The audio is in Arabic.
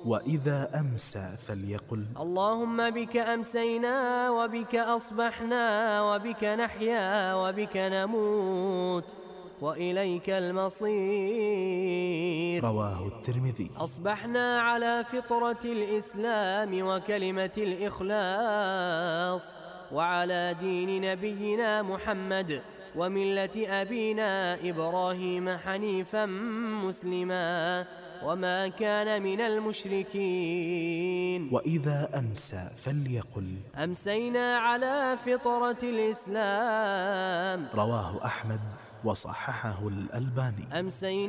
وإذا أمسى فليقل اللهم بك أمسينا وبك أصبحنا وبك نحيا وبك نموت وإليك المصير. رواه الترمذي. أصبحنا على فطرة الإسلام وكلمة الإخلاص وعلى دين نبينا محمد وملة أبينا إبراهيم حنيفا مسلما وما كان من المشركين. وإذا أمسى فليقل أمسينا على فطرة الإسلام. رواه أحمد وصححه الألباني. أمسينا